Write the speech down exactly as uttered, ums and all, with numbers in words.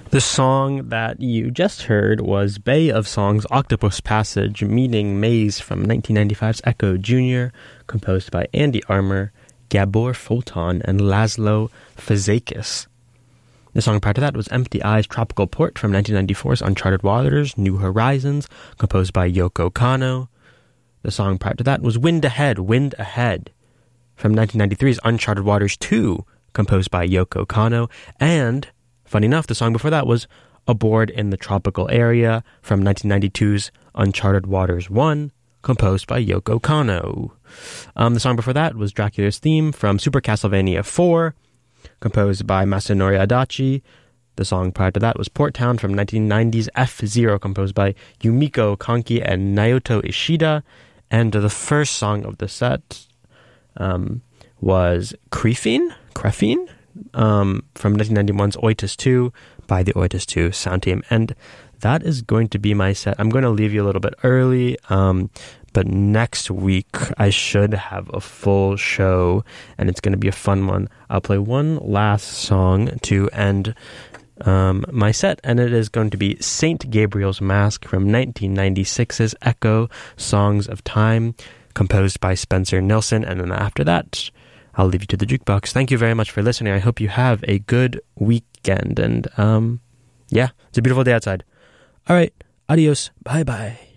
The song that you just heard was Bay of Song's Octopus Passage Meeting Maze from nineteen ninety-five's Echo Junior, composed by Andy Armour, Gabor Fulton, and Laszlo Fazakis. The song prior to that was Empty Eyes Tropical Port from nineteen ninety-four's Uncharted Waters, New Horizons, composed by Yoko Kanno. The song prior to that was Wind Ahead, Wind Ahead from nineteen ninety-three's Uncharted Waters two, composed by Yoko Kanno. And, funny enough, the song before that was Aboard in the Tropical Area from nineteen ninety-two's Uncharted Waters one, composed by Yoko Kanno. Um, the song before that was Dracula's Theme from Super Castlevania four, composed by Masanori Adachi. The song prior to that was Port Town from nineteen ninety's F-Zero, composed by Yumiko Kanki and Naoto Ishida. And the first song of the set um, was Crefin, Crefin, um, from nineteen ninety-one's Oitis two by the Oitis two sound team. And that is going to be my set. I'm going to leave you a little bit early, um, but next week I should have a full show, and it's going to be a fun one. I'll play one last song to end um, my set, and it is going to be Saint Gabriel's Mask from nineteen ninety-six's Echo Songs of Time, composed by Spencer Nilsson. And then after that, I'll leave you to the jukebox. Thank you very much for listening. I hope you have a good weekend, and um, yeah, it's a beautiful day outside. All right, adios, bye-bye.